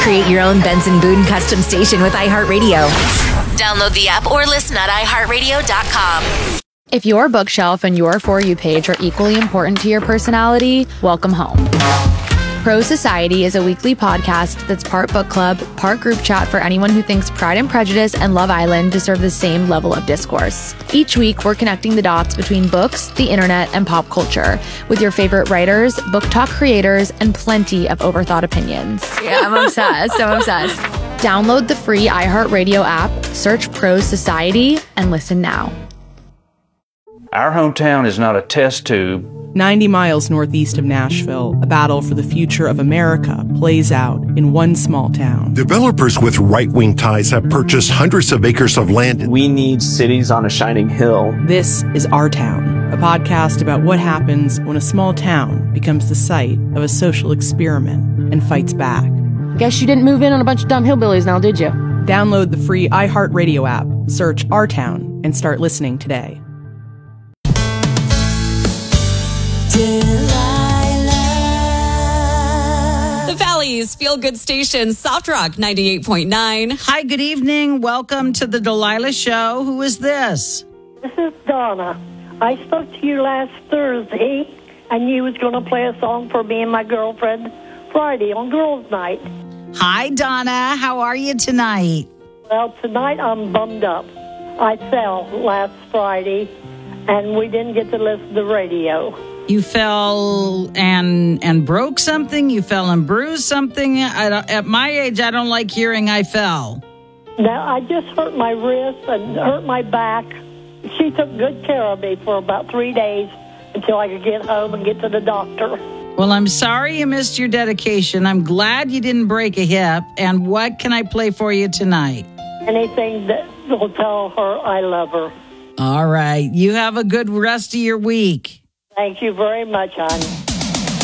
Create your own Benson Boone custom station with iHeartRadio. Download the app or listen at iHeartRadio.com. If your bookshelf and your For You page are equally important to your personality, welcome home. Pro Society is a weekly podcast that's part book club, part group chat for anyone who thinks Pride and Prejudice and Love Island deserve the same level of discourse. Each week, we're connecting the dots between books, the internet, and pop culture with your favorite writers, book talk creators, and plenty of overthought opinions. Yeah, I'm obsessed. Download the free iHeartRadio app, search Pro Society, and listen now. Our hometown is not a test tube. 90 miles northeast of Nashville, a battle for the future of America plays out in one small town. Developers with right-wing ties have purchased hundreds of acres of land. We need cities on a shining hill. This is Our Town, a podcast about what happens when a small town becomes the site of a social experiment and fights back. Guess you didn't move in on a bunch of dumb hillbillies now, did you? Download the free iHeartRadio app, search Our Town, and start listening today. The Valley's Feel Good Station, Soft Rock 98.9. Hi, good evening. Welcome to the Delilah Show. Who is this? This is Donna. I spoke to you last Thursday, and you was going to play a song for me and my girlfriend Friday on Girls' Night. Hi, Donna. How are you tonight? Well, tonight I'm bummed up. I fell last Friday, and we didn't get to listen to the radio. You fell and broke something? You fell and bruised something? At my age, I don't like hearing I fell. Now, I just hurt my wrist and hurt my back. She took good care of me for about 3 days until I could get home and get to the doctor. Well, I'm sorry you missed your dedication. I'm glad you didn't break a hip. And what can I play for you tonight? Anything that will tell her I love her. All right. You have a good rest of your week. Thank you very much, hon.